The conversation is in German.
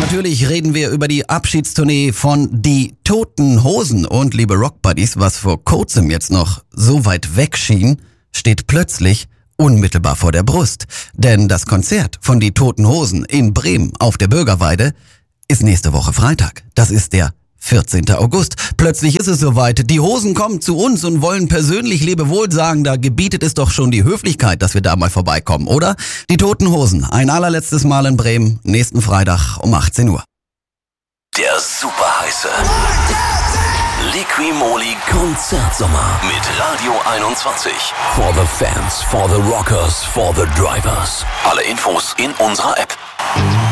Natürlich reden wir über die Abschiedstournee von Die Toten Hosen. Und liebe Rockbuddies, was vor kurzem jetzt noch so weit weg schien, steht plötzlich unmittelbar vor der Brust. Denn das Konzert von Die Toten Hosen in Bremen auf der Bürgerweide ist nächste Woche Freitag. Das ist der 14. August. Plötzlich ist es soweit. Die Hosen kommen zu uns und wollen persönlich Lebewohl sagen. Da gebietet es doch schon die Höflichkeit, dass wir da mal vorbeikommen, oder? Die Toten Hosen. Ein allerletztes Mal in Bremen. Nächsten Freitag um 18 Uhr. Der superheiße Liqui-Moly Konzertsommer mit Radio 21. For the fans, for the rockers, for the drivers. Alle Infos in unserer App.